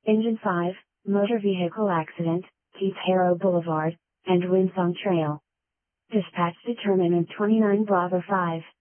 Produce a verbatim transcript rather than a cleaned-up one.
Engine five, Motor Vehicle Accident, Keith Harrow Boulevard, and Winsong Trail. Dispatch determinant twenty-nine Bravo five.